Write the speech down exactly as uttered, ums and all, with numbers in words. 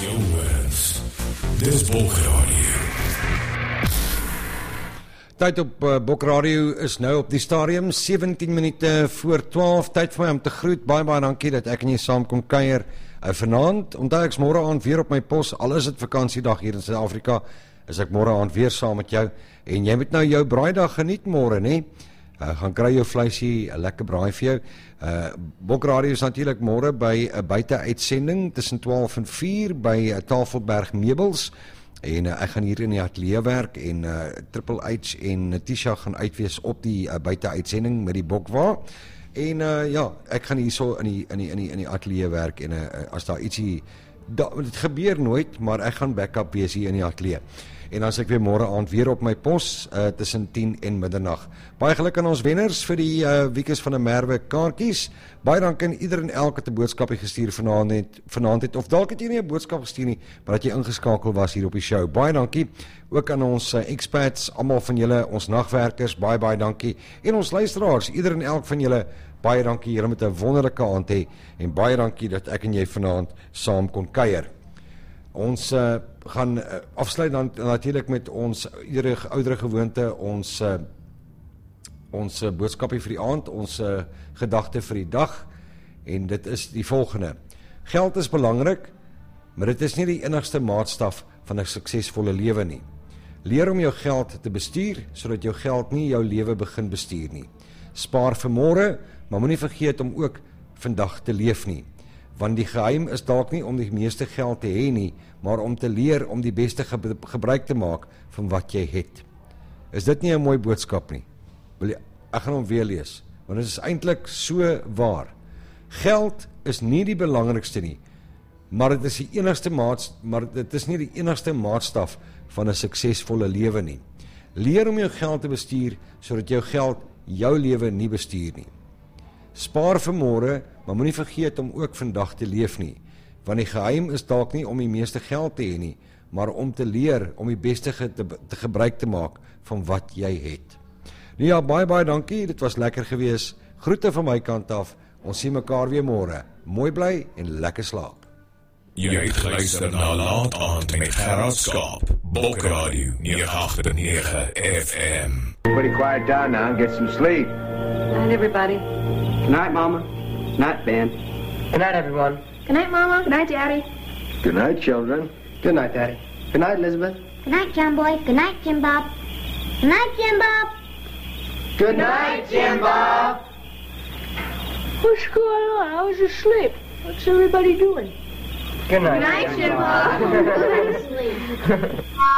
jou hoorens. Dis Bokradio. Tyd op uh, Bokradio is nou op die stadium, sewentien minute voor twaalf, tyd vir my om te groet, baie baie dankie dat ek en jy saam kon kuier uh, vanaand, onthou ek môre aand weer op my pos, al is dit vakansiedag hier in Suid-Afrika, is ek môre aand weer saam met jou, en jy moet nou jou braaidag geniet môre, nee? Uh, gaan kry jou vleisie, 'n lekker braai vir jou. Uh, Bokradio is natuurlik môre by 'n buite-uitsending tussen twaalf en vier by uh, Tafelberg Meubels. En uh, ek gaan hier in die ateljee werk en uh, Triple H en Natisha gaan uitwees op die uh, buite-uitsending met die bokwa. En uh, ja, ek gaan hier so in die in die in die in die ateljee werk en uh, as daar ietsie da, dit gebeur nooit, maar ek gaan backup wees hier in die ateljee. En as ek weer môre aand weer op my pos uh, tussen tien en middernag. Baie geluk aan ons wenners vir die uh, Wiekes van 'n Merwe kaartjies. Baie dankie aan ieder en elke wat 'n boodskapie gestuur vanaand het, vanaand het of dalk het jy nie 'n boodskap gestuur nie, maar dat jy ingeskakel was hier op die show. Baie dankie. Ook aan ons uh, expats, almal van julle, ons nagwerkers, baie baie dankie. En ons luisteraars, ieder en elk van julle, baie dankie. Julle moet 'n wonderlike aand hê en baie dankie dat ek en jy vanaand saam kon kuier. Ons uh, gaan uh, afsluit dan natuurlik met ons iedere oudere gewoonte, ons uh, ons uh, boodskapie vir die aand, ons uh, gedagte vir die dag, en dit is die volgende. Geld is belangrik, maar dit is nie die enigste maatstaf van 'n suksesvolle lewe nie. Leer om jou geld te bestuur, sodat jou geld nie jou lewe begin bestuur nie. Spaar vir môre, maar moenie vergeet om ook vandag te leef nie. Want die geheim is dalk nie om die meeste geld te hê nie, maar om te leer om die beste ge- gebruik te maak van wat jy het. Is dit nie 'n mooi boodskap nie? Wil jy, ek gaan hom weer lees, want dit is eintlik so waar. Geld is nie die belangrikste nie, maar dit is die enigste maats, maar dit is nie die enigste maatstaf van 'n suksesvolle lewe nie. Leer om jou geld te bestuur, sodat jou geld jou lewe nie bestuur nie. Spaar vir môre, maar moenie vergeet om ook vandag te leef nie, want die geheim is dalk nie om die meeste geld te hê nie, maar om te leer om die beste ge te, te gebruik te maak van wat jy het. Nou ja, baie baie dankie, dit was lekker gewees. Groete van my kant af, ons sien mekaar weer môre. Mooi bly en lekker slaap. Jy het geluister na Laat Aand met Gerard Skaap, Bokradio nege agt nege F M. Everybody quiet down now and get some sleep. Good night, everybody. Good night, Mama. Good night, Ben. Good night, everyone. Good night, Mama. Good night, Daddy. Good night, children. Good night, Daddy. Good night, Elizabeth. Good night, John Boy. Good night, Jim Bob. Good night, Jim Bob. Good night, Jim Bob. What's going on? I was asleep. What's everybody doing? Good night, Good night, Jim Bob. Go to sleep.